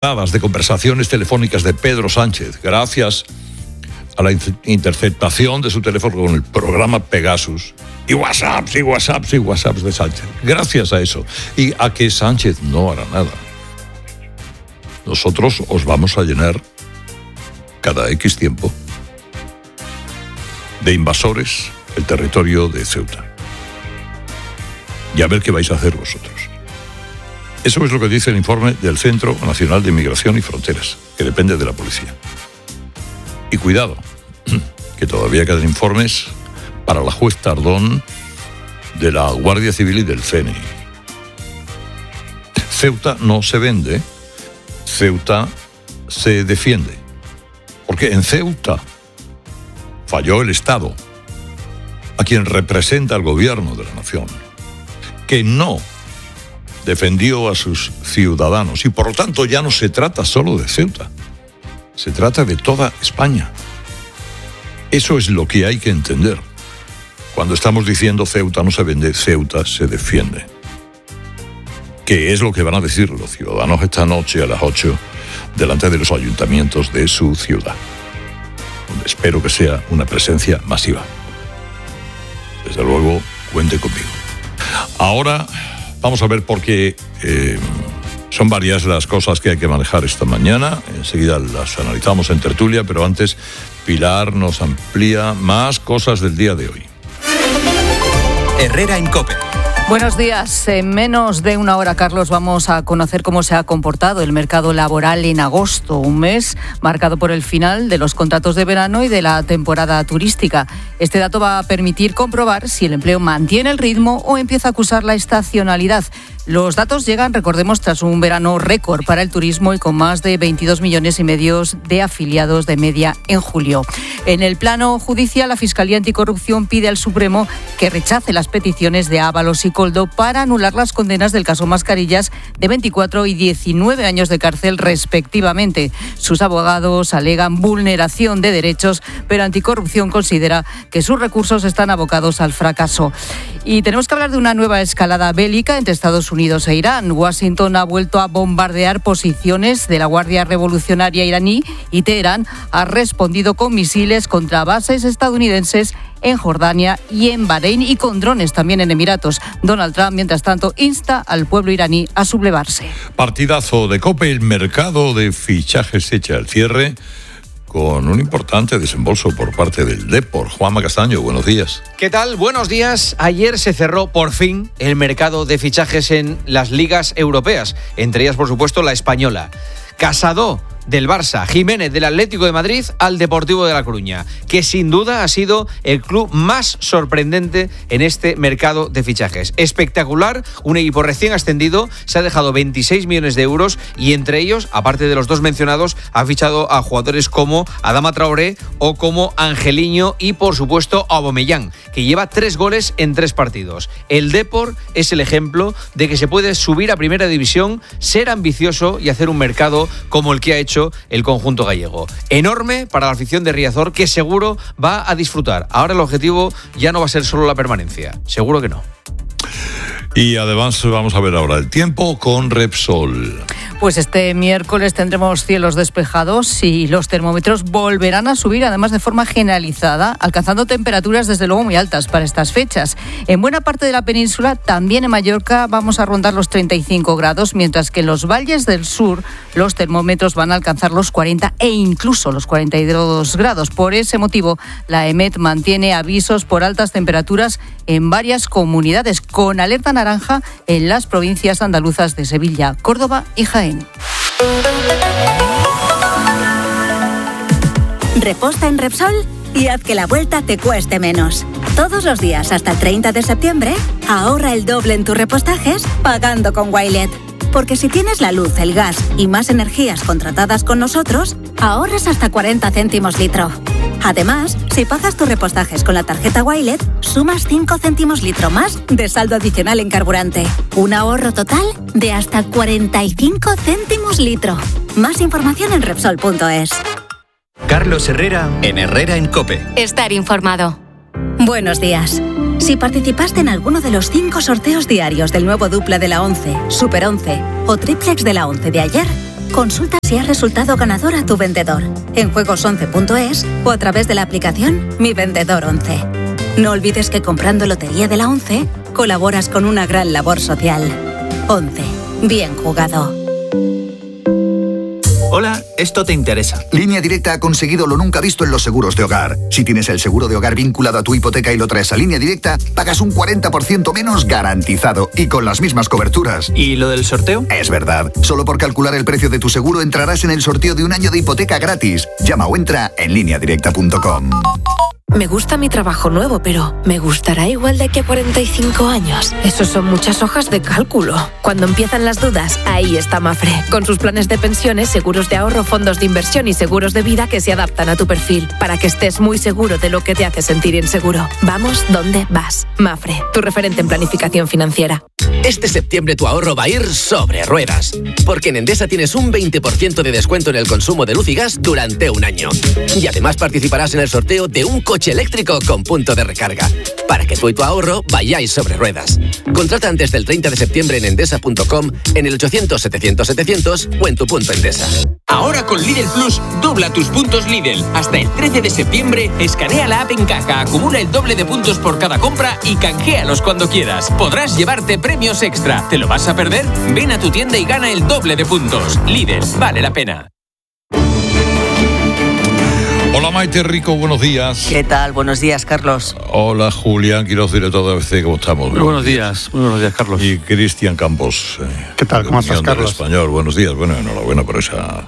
de conversaciones telefónicas de Pedro Sánchez, gracias a la interceptación de su teléfono con el programa Pegasus, y WhatsApps de Sánchez. Gracias a eso, y a que Sánchez no hará nada, nosotros os vamos a llenar cada X tiempo de invasores el territorio de Ceuta. Y a ver qué vais a hacer vosotros. Eso es lo que dice el informe del Centro Nacional de Migración y Fronteras, que depende de la policía. Y cuidado, que todavía quedan informes para la juez Tardón de la Guardia Civil y del CNI. Ceuta no se vende, Ceuta se defiende. Porque en Ceuta falló el Estado, a quien representa el gobierno de la nación, que no defendió a sus ciudadanos. Y por lo tanto ya no se trata solo de Ceuta, se trata de toda España. Eso es lo que hay que entender. Cuando estamos diciendo Ceuta no se vende, Ceuta se defiende. Que es lo que van a decir los ciudadanos esta noche a las 8 delante de los ayuntamientos de su ciudad, donde espero que sea una presencia masiva. Desde luego, cuente conmigo. Ahora vamos a ver por qué son varias las cosas que hay que manejar esta mañana. Enseguida las analizamos en tertulia, pero antes Pilar nos amplía más cosas del día de hoy. Herrera en COPE. Buenos días. En menos de una hora, Carlos, vamos a conocer cómo se ha comportado el mercado laboral en agosto, un mes marcado por el final de los contratos de verano y de la temporada turística. Este dato va a permitir comprobar si el empleo mantiene el ritmo o empieza a acusar la estacionalidad. Los datos llegan, recordemos, tras un verano récord para el turismo y con más de 22,5 millones de afiliados de media en julio. En el plano judicial, la Fiscalía Anticorrupción pide al Supremo que rechace las peticiones de Ábalos y Coldo para anular las condenas del caso Mascarillas de 24 y 19 años de cárcel respectivamente. Sus abogados alegan vulneración de derechos, pero Anticorrupción considera que sus recursos están abocados al fracaso. Y tenemos que hablar de una nueva escalada bélica entre Estados Unidos e Irán. Washington ha vuelto a bombardear posiciones de la Guardia Revolucionaria iraní y Teherán ha respondido con misiles contra bases estadounidenses en Jordania y en Bahrein y con drones también en Emiratos. Donald Trump, mientras tanto, insta al pueblo iraní a sublevarse. Partidazo de COPE, el mercado de fichajes echa al cierre con un importante desembolso por parte del Depor. Juanma Castaño, buenos días. ¿Qué tal? Buenos días. Ayer se cerró por fin el mercado de fichajes en las ligas europeas, entre ellas, por supuesto, la española. Casado del Barça, Jiménez del Atlético de Madrid al Deportivo de La Coruña, que sin duda ha sido el club más sorprendente en este mercado de fichajes. Espectacular, un equipo recién ascendido, se ha dejado 26 millones de euros y entre ellos, aparte de los dos mencionados, ha fichado a jugadores como Adama Traoré o como Angeliño y por supuesto Aubameyang, que lleva 3 goles en 3 partidos. El Depor es el ejemplo de que se puede subir a primera división, ser ambicioso y hacer un mercado como el que ha hecho el conjunto gallego. Enorme para la afición de Riazor, que seguro va a disfrutar. Ahora el objetivo ya no va a ser solo la permanencia. Seguro que no. Y además vamos a ver ahora el tiempo con Repsol. Pues este miércoles tendremos cielos despejados y los termómetros volverán a subir, además de forma generalizada, alcanzando temperaturas desde luego muy altas para estas fechas. En buena parte de la península, también en Mallorca, vamos a rondar los 35 grados, mientras que en los valles del sur los termómetros van a alcanzar los 40 e incluso los 42 grados. Por ese motivo, la EMET mantiene avisos por altas temperaturas en varias comunidades, con alerta naranja en las provincias andaluzas de Sevilla, Córdoba y Jaén. Reposta en Repsol y haz que la vuelta te cueste menos. Todos los días hasta el 30 de septiembre, ahorra el doble en tus repostajes pagando con Wilet. Porque si tienes la luz, el gas y más energías contratadas con nosotros, ahorras hasta 40 céntimos litro. Además, si pagas tus repostajes con la tarjeta Wilet, sumas 5 céntimos litro más de saldo adicional en carburante. Un ahorro total de hasta 45 céntimos litro. Más información en Repsol.es. Carlos Herrera en Herrera en COPE. Estar informado. Buenos días. Si participaste en alguno de los 5 sorteos diarios del nuevo Dupla de la 11, Super 11 o Triplex de la 11 de ayer, Consulta si has resultado ganador a tu vendedor en juegos11.es o a través de la aplicación Mi Vendedor 11. No olvides que comprando Lotería de la 11 colaboras con una gran labor social. 11. Bien jugado. Hola, esto te interesa. Línea Directa ha conseguido lo nunca visto en los seguros de hogar. Si tienes el seguro de hogar vinculado a tu hipoteca y lo traes a Línea Directa, pagas un 40% menos garantizado y con las mismas coberturas. ¿Y lo del sorteo? Es verdad. Solo por calcular el precio de tu seguro entrarás en el sorteo de un año de hipoteca gratis. Llama o entra en lineadirecta.com. Me gusta mi trabajo nuevo, pero ¿me gustará igual de aquí a 45 años? Eso son muchas hojas de cálculo. Cuando empiezan las dudas, ahí está Mafre. Con sus planes de pensiones, seguros de ahorro, fondos de inversión y seguros de vida que se adaptan a tu perfil, para que estés muy seguro de lo que te hace sentir inseguro. Vamos donde vas. Mafre, tu referente en planificación financiera. Este septiembre tu ahorro va a ir sobre ruedas, porque en Endesa tienes un 20% de descuento en el consumo de luz y gas durante un año. Y además participarás en el sorteo de un coche eléctrico con punto de recarga, para que tú y tu ahorro vayáis sobre ruedas. Contrata antes del 30 de septiembre en endesa.com, en el 800-700-700 o en tu punto Endesa. Ahora con Lidl Plus, dobla tus puntos Lidl. Hasta el 13 de septiembre, escanea la app en caja, acumula el doble de puntos por cada compra y canjealos cuando quieras. Podrás llevarte premios extra. ¿Te lo vas a perder? Ven a tu tienda y gana el doble de puntos. Lidl, vale la pena. Hola Maite Rico, buenos días. ¿Qué tal? Buenos días, Carlos. Hola Julián Quiroz, director de ABC, ¿cómo estamos? Muy buenos días, Carlos. Y Cristian Campos. ¿Qué tal? ¿Cómo estás, Carlos? Español, buenos días. Bueno, enhorabuena por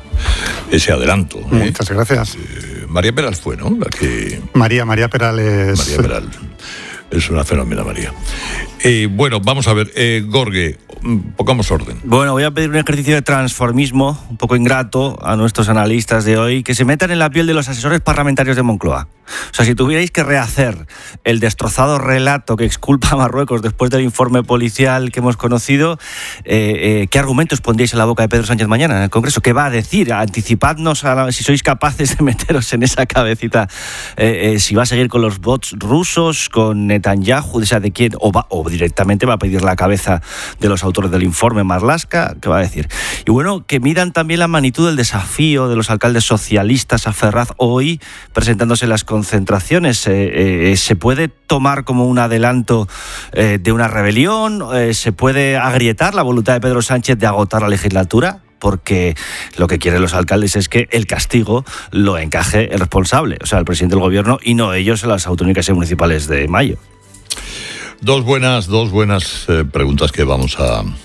ese adelanto. Muchas gracias. María Peral fue, ¿no? La que... María Peral es... María Peral. Es una fenómena, María. Bueno, vamos a ver. Gorge, pongamos orden. Bueno, voy a pedir un ejercicio de transformismo, un poco ingrato, a nuestros analistas de hoy, que se metan en la piel de los asesores parlamentarios de Moncloa. O sea, si tuvierais que rehacer el destrozado relato que exculpa a Marruecos después del informe policial que hemos conocido, ¿qué argumentos pondríais en la boca de Pedro Sánchez mañana en el Congreso? ¿Qué va a decir? Anticipadnos si sois capaces de meteros en esa cabecita. Si va a seguir con los bots rusos, con Netanyahu, o sea, de quién, o directamente va a pedir la cabeza de los autores del informe Marlaska, ¿qué va a decir? Y bueno, que midan también la magnitud del desafío de los alcaldes socialistas a Ferraz hoy presentándose en las concentraciones. ¿Se puede tomar como un adelanto de una rebelión? ¿Se puede agrietar la voluntad de Pedro Sánchez de agotar la legislatura? Porque lo que quieren los alcaldes es que el castigo lo encaje el responsable, o sea, el presidente del gobierno, y no ellos en las autonómicas y municipales de mayo. Dos buenas preguntas que vamos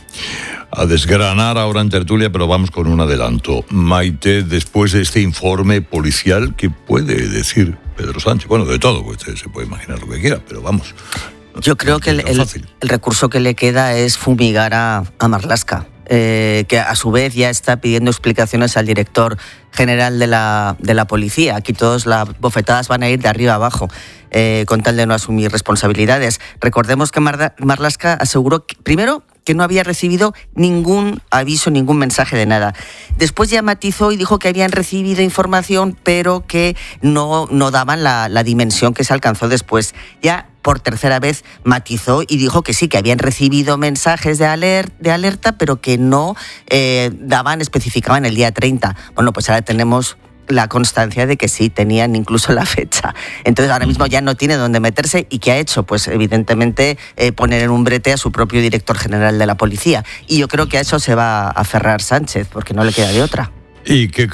a desgranar ahora en tertulia, pero vamos con un adelanto. Maite, después de este informe policial, ¿qué puede decir Pedro Sánchez? Bueno, de todo, pues se puede imaginar lo que quiera, pero vamos. Yo creo que el recurso que le queda es fumigar a Marlaska, que a su vez ya está pidiendo explicaciones al director general de la policía. Aquí todas las bofetadas van a ir de arriba a abajo, con tal de no asumir responsabilidades. Recordemos que Marlaska aseguró primero que no había recibido ningún aviso, ningún mensaje de nada. Después ya matizó y dijo que habían recibido información, pero que no daban la dimensión que se alcanzó después. Ya por tercera vez matizó y dijo que sí, que habían recibido mensajes de alerta, pero que no especificaban el día 30. Bueno, pues ahora tenemos la constancia de que sí, tenían incluso la fecha. Entonces ahora mismo ya no tiene dónde meterse. ¿Y qué ha hecho? Pues evidentemente poner en un brete a su propio director general de la policía. Y yo creo que a eso se va a aferrar Sánchez, porque no le queda de otra. ¿Y qué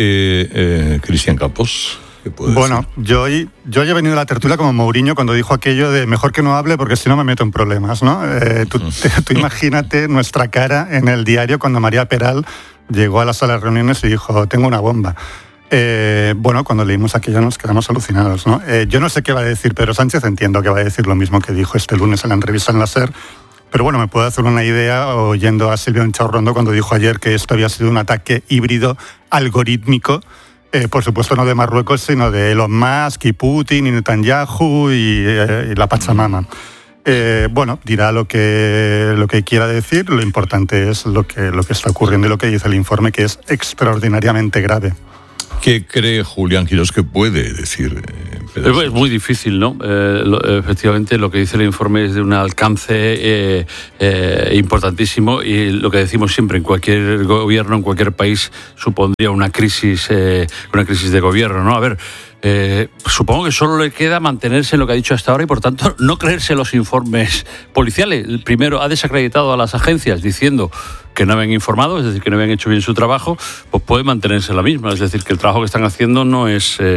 cree Cristian Campos? Bueno, yo he venido a la tertulia como Mourinho cuando dijo aquello de mejor que no hable porque si no me meto en problemas, ¿no? Tú imagínate nuestra cara en el diario cuando María Peral llegó a la sala de reuniones y dijo, tengo una bomba. Bueno, cuando leímos aquello nos quedamos alucinados, ¿no? Yo no sé qué va a decir Pedro Sánchez, entiendo que va a decir lo mismo que dijo este lunes en la entrevista en la SER, pero bueno, me puedo hacer una idea oyendo a Silvio Enchaurrondo cuando dijo ayer que esto había sido un ataque híbrido algorítmico, por supuesto no de Marruecos, sino de Elon Musk y Putin y Netanyahu y la Pachamama. Bueno, dirá lo que quiera decir, lo importante es lo que está ocurriendo y lo que dice el informe, que es extraordinariamente grave. ¿Qué cree Julián Quirós que puede decir Pedro Sánchez? Es muy difícil, ¿no? Efectivamente, lo que dice el informe es de un alcance importantísimo, y lo que decimos siempre, en cualquier gobierno, en cualquier país, supondría una crisis de gobierno, ¿no? A ver, supongo que solo le queda mantenerse en lo que ha dicho hasta ahora y, por tanto, no creerse los informes policiales. El primero, ha desacreditado a las agencias diciendo que no habían informado, es decir, que no habían hecho bien su trabajo, pues puede mantenerse la misma. Es decir, que el trabajo que están haciendo no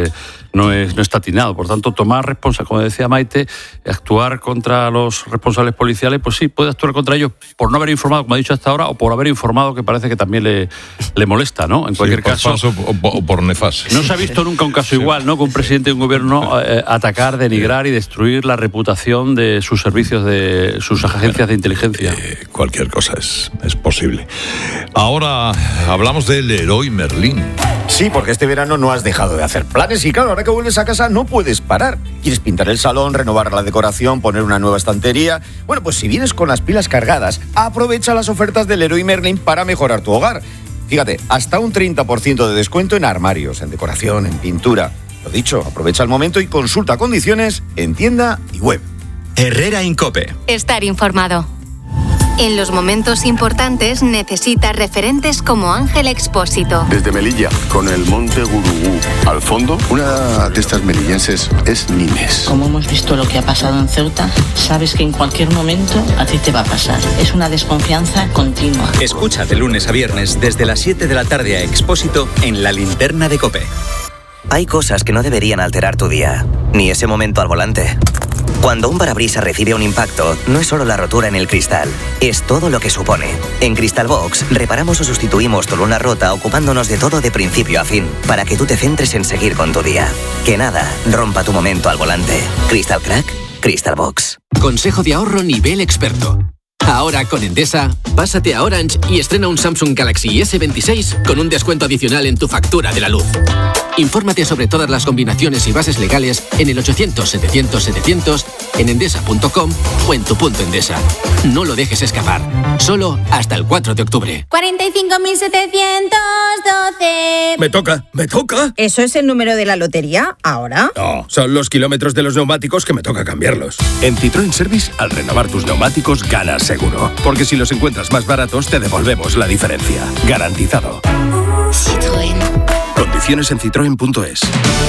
está atinado. Por tanto, tomar responsabilidad, como decía Maite, actuar contra los responsables policiales, pues sí, puede actuar contra ellos por no haber informado, como ha dicho hasta ahora, o por haber informado, que parece que también le molesta, ¿no? En cualquier caso, falso o por nefasto. No se ha visto nunca un caso igual, ¿no? Que un presidente de un gobierno atacar, denigrar y destruir la reputación de sus servicios, de sus agencias de inteligencia. Cualquier cosa es posible. Ahora hablamos del Leroy Merlin. Sí, porque este verano no has dejado de hacer planes y claro, ahora que vuelves a casa no puedes parar. ¿Quieres pintar el salón, renovar la decoración, poner una nueva estantería? Bueno, pues si vienes con las pilas cargadas, aprovecha las ofertas del Leroy Merlin para mejorar tu hogar. Fíjate, hasta un 30% de descuento en armarios, en decoración, en pintura. Lo dicho, aprovecha el momento y consulta condiciones en tienda y web. Herrera en COPE. Estar informado. En los momentos importantes necesitas referentes como Ángel Expósito. Desde Melilla, con el monte Gurugú al fondo, una de estas melillenses es Nimes. Como hemos visto lo que ha pasado en Ceuta, sabes que en cualquier momento a ti te va a pasar. Es una desconfianza continua. Escucha de lunes a viernes desde las 7 de la tarde a Expósito en La Linterna de COPE. Hay cosas que no deberían alterar tu día, ni ese momento al volante. Cuando un parabrisas recibe un impacto, no es solo la rotura en el cristal, es todo lo que supone. En Crystal Box reparamos o sustituimos tu luna rota ocupándonos de todo de principio a fin, para que tú te centres en seguir con tu día. Que nada rompa tu momento al volante. Crystal Crack, Crystal Box. Consejo de ahorro nivel experto. Ahora con Endesa, pásate a Orange y estrena un Samsung Galaxy S26 con un descuento adicional en tu factura de la luz. Infórmate sobre todas las combinaciones y bases legales en el 800-700-700, en endesa.com o en tu punto Endesa. No lo dejes escapar. Solo hasta el 4 de octubre. 45.712. Me toca. ¿Eso es el número de la lotería ahora? No, son los kilómetros de los neumáticos que me toca cambiarlos. En Citroën Service, al renovar tus neumáticos, ganas seguro. Porque si los encuentras más baratos, te devolvemos la diferencia. Garantizado. Citroën. Condiciones en citroen.es.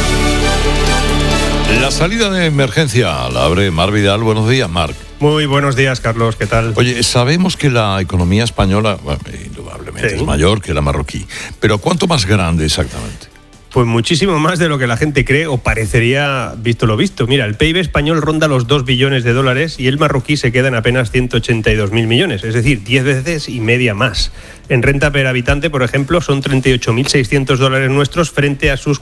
La salida de emergencia la abre Marc Vidal. Buenos días, Marc. Muy buenos días, Carlos. ¿Qué tal? Oye, sabemos que la economía española, bueno, indudablemente es mayor que la marroquí. Pero ¿cuánto más grande exactamente? Pues muchísimo más de lo que la gente cree o parecería visto lo visto. Mira, el PIB español ronda los 2 billones de dólares y el marroquí se queda en apenas 182.000 millones, es decir, 10 veces y media más. En renta per habitante, por ejemplo, son 38.600 dólares nuestros frente a sus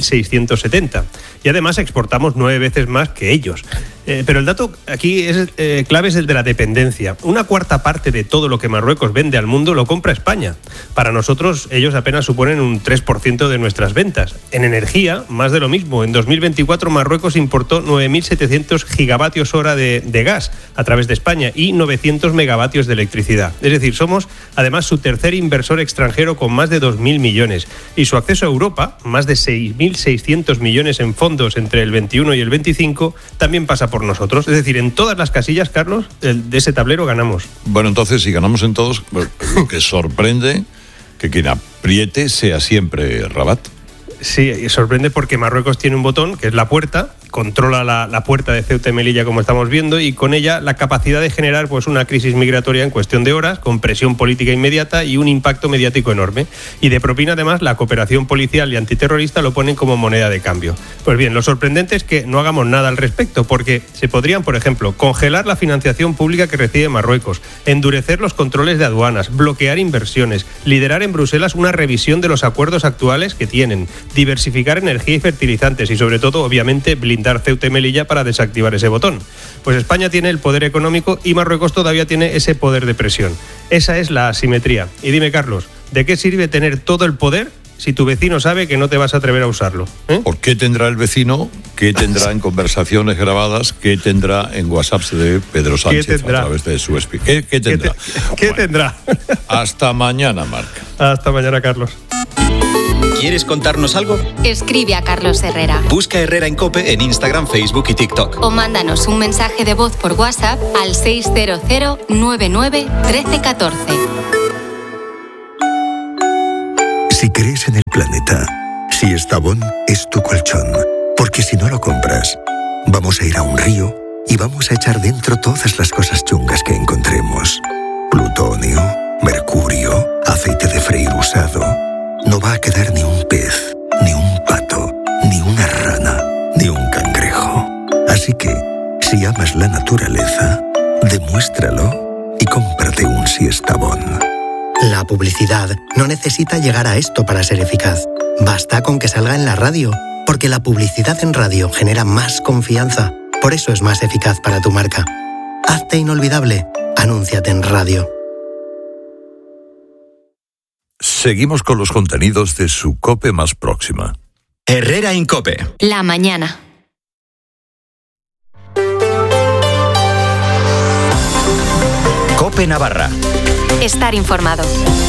4.670. Y además exportamos 9 veces más que ellos. Pero el dato aquí clave es el de la dependencia. Una cuarta parte de todo lo que Marruecos vende al mundo lo compra España. Para nosotros, ellos apenas suponen un 3% de nuestras ventas. En energía, más de lo mismo. En 2024, Marruecos importó 9.700 gigavatios hora de gas a través de España y 900 megavatios de electricidad. Es decir, somos además su tercer inversor extranjero con más de 2.000 millones. Y su acceso a Europa, más de 6.600 millones en fondos entre el 21 y el 25, también pasa por nosotros. Es decir, en todas las casillas, Carlos, de ese tablero ganamos. Bueno, entonces, si ganamos en todos, lo que sorprende que quien apriete sea siempre Rabat. Sí, y sorprende porque Marruecos tiene un botón, que es la puerta, controla la puerta de Ceuta y Melilla, como estamos viendo, y con ella la capacidad de generar pues una crisis migratoria en cuestión de horas, con presión política inmediata y un impacto mediático enorme. Y de propina, además, la cooperación policial y antiterrorista lo ponen como moneda de cambio. Pues bien, lo sorprendente es que no hagamos nada al respecto, porque se podrían, por ejemplo, congelar la financiación pública que recibe Marruecos, endurecer los controles de aduanas, bloquear inversiones, liderar en Bruselas una revisión de los acuerdos actuales que tienen, diversificar energía y fertilizantes y, sobre todo, obviamente, blindar Ceuta y Melilla para desactivar ese botón. Pues España tiene el poder económico y Marruecos todavía tiene ese poder de presión. Esa es la asimetría. Y dime, Carlos, ¿de qué sirve tener todo el poder si tu vecino sabe que no te vas a atrever a usarlo? ¿Por qué tendrá el vecino? ¿Qué tendrá en conversaciones grabadas? ¿Qué tendrá en WhatsApp de Pedro Sánchez a través de su speaker? ¿Qué tendrá? ¿Qué tendrá? Hasta mañana, Marc. Hasta mañana, Carlos. ¿Quieres contarnos algo? Escribe a Carlos Herrera. Busca Herrera en COPE en Instagram, Facebook y TikTok. O mándanos un mensaje de voz por WhatsApp al 600 99 13 14. Si crees en el planeta, Siesta Bon es tu colchón. Porque si no lo compras, vamos a ir a un río y vamos a echar dentro todas las cosas chungas que encontremos. Plutonio, mercurio, aceite de freír usado. No va a quedar ni un pez, ni un pato, ni una rana, ni un cangrejo. Así que, si amas la naturaleza, demuéstralo y cómprate un Siesta Bon. La publicidad no necesita llegar a esto para ser eficaz. Basta con que salga en la radio, porque la publicidad en radio genera más confianza. Por eso es más eficaz para tu marca. Hazte inolvidable. Anúnciate en radio. Seguimos con los contenidos de su COPE más próxima. Herrera en COPE. La mañana. COPE Navarra. Estar informado.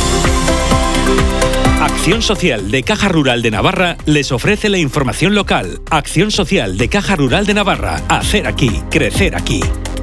Acción Social de Caja Rural de Navarra les ofrece la información local. Acción Social de Caja Rural de Navarra. Hacer aquí, crecer aquí.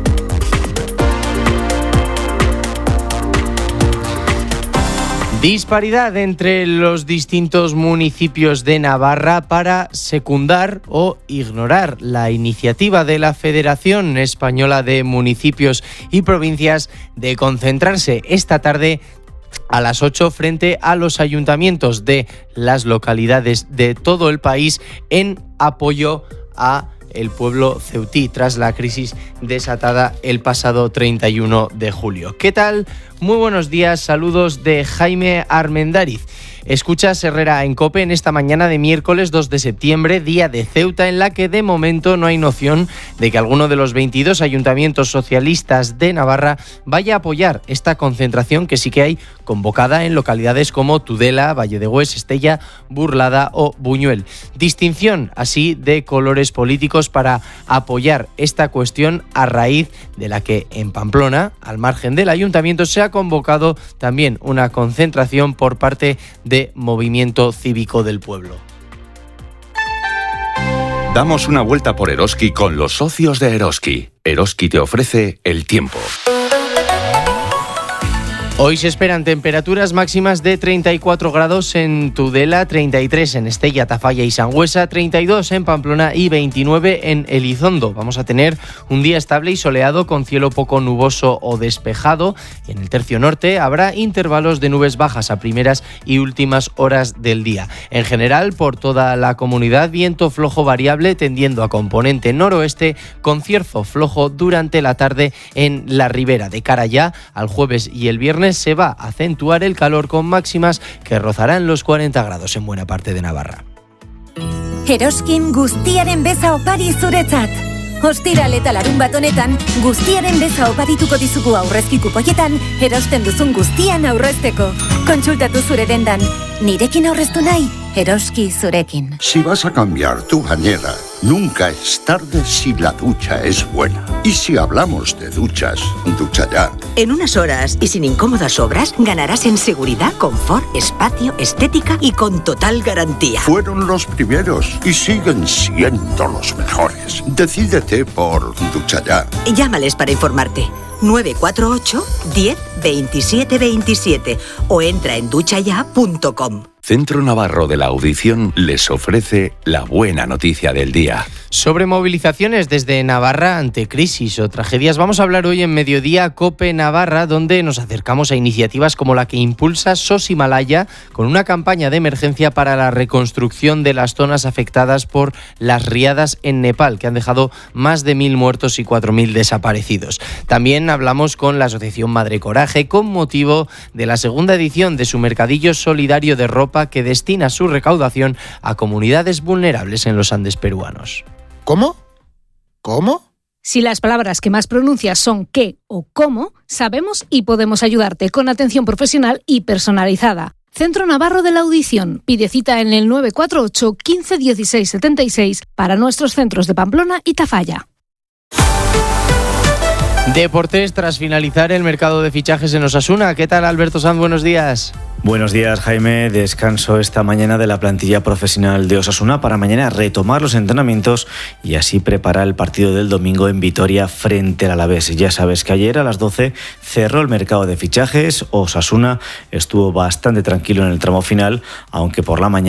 Disparidad entre los distintos municipios de Navarra para secundar o ignorar la iniciativa de la Federación Española de Municipios y Provincias de concentrarse esta tarde a las 8 frente a los ayuntamientos de las localidades de todo el país en apoyo a el pueblo ceutí tras la crisis desatada el pasado 31 de julio. ¿Qué tal? Muy buenos días, saludos de Jaime Armendáriz. Escuchas Herrera en COPE en esta mañana de miércoles 2 de septiembre, día de Ceuta, en la que de momento no hay noción de que alguno de los 22 ayuntamientos socialistas de Navarra vaya a apoyar esta concentración que sí que hay convocada en localidades como Tudela, Valle de Hues, Estella, Burlada o Buñuel. Distinción así de colores políticos para apoyar esta cuestión a raíz de la que en Pamplona, al margen del ayuntamiento, se ha convocado también una concentración por parte de Movimiento Cívico del Pueblo. Damos una vuelta por Eroski con los socios de Eroski. Eroski te ofrece el tiempo. Hoy se esperan temperaturas máximas de 34 grados en Tudela, 33 en Estella, Tafalla y Sangüesa, 32 en Pamplona y 29 en Elizondo. Vamos a tener un día estable y soleado con cielo poco nuboso o despejado. En el tercio norte habrá intervalos de nubes bajas a primeras y últimas horas del día. En general, por toda la comunidad, viento flojo variable tendiendo a componente noroeste con cierzo flojo durante la tarde en la ribera. De cara ya al jueves y el viernes se va a acentuar el calor con máximas que rozarán los 40 grados en buena parte de Navarra. Eroskin guztiaren beza opari zuretzat. Ostiral eta larunbat honetan, guztiaren beza oparituko dizugu aurrezki kupoietan, erosten duzun guztian aurrezteko. Kontsultatu zure dendan. Nirekin aurreztu nahi, Eroski zurekin. Si vas a cambiar tu bañera, nunca es tarde si la ducha es buena. Y si hablamos de duchas, Ducha Ya. En unas horas y sin incómodas obras, ganarás en seguridad, confort, espacio, estética y con total garantía. Fueron los primeros y siguen siendo los mejores. Decídete por Ducha Ya. Llámales para informarte. 948 10 27 27 o entra en duchaya.com. Centro Navarro de la Audición les ofrece la buena noticia del día. Sobre movilizaciones desde Navarra ante crisis o tragedias, vamos a hablar hoy en Mediodía COPE Navarra, donde nos acercamos a iniciativas como la que impulsa SOS Himalaya con una campaña de emergencia para la reconstrucción de las zonas afectadas por las riadas en Nepal, que han dejado más de 1.000 muertos y 4.000 desaparecidos. También hablamos con la Asociación Madre Coraje con motivo de la segunda edición de su mercadillo solidario de ropa que destina su recaudación a comunidades vulnerables en los Andes peruanos. ¿Cómo? ¿Cómo? Si las palabras que más pronuncias son qué o cómo, sabemos y podemos ayudarte con atención profesional y personalizada. Centro Navarro de la Audición. Pide cita en el 948 15 16 76 para nuestros centros de Pamplona y Tafalla. Deportes tras finalizar el mercado de fichajes en Osasuna. ¿Qué tal, Alberto Sanz? Buenos días. Buenos días, Jaime. Descanso esta mañana de la plantilla profesional de Osasuna para mañana retomar los entrenamientos y así preparar el partido del domingo en Vitoria frente al Alavés. Ya sabes que ayer a las 12 cerró el mercado de fichajes. Osasuna estuvo bastante tranquilo en el tramo final, aunque por la mañana